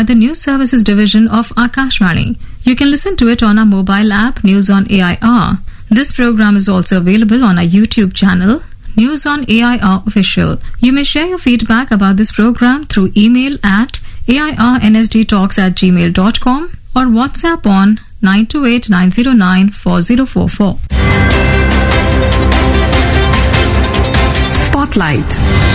by the News Services Division of Akashvani. You can listen to it on our mobile app News on AIR. This program is also available on our YouTube channel, News on AIR Official. You may share your feedback about this program through email at airnsdtalks@gmail.com or WhatsApp on 928-909-4044. Spotlight.